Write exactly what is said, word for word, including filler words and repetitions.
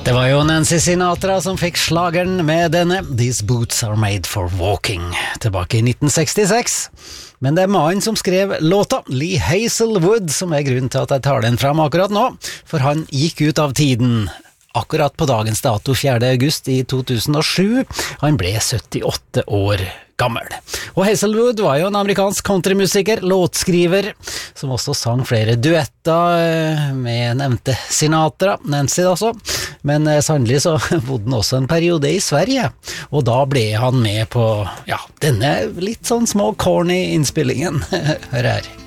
Det var jo Nancy Sinatra som fikk slageren med denne These Boots Are Made For Walking tilbake i nitten sekstiseks. Men det er mannen som skrev låta, Lee Hazelwood, som er grunnen til at jeg tar den fram akkurat nå, for han gikk ut av tiden akkurat på dagens dato fjerde august i to tusen og sju. Han ble syttiåtte år gammel. Og Hazelwood var jo en amerikansk countrymusiker, låtskriver, som også sang flere duetter med nevnte Sinatra, Nancy altså. Men sannelig så bodde han også en periode i Sverige, og da ble han med på ja, denne litt sånn små corny innspillingen. Hør her.